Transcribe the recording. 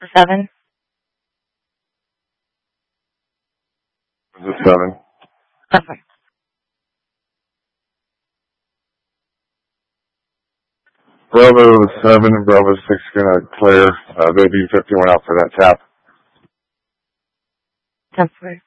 7. This is 7. Okay. Bravo 7 and Bravo 6 gonna clear. Baby 51 out for that tap. 10-4.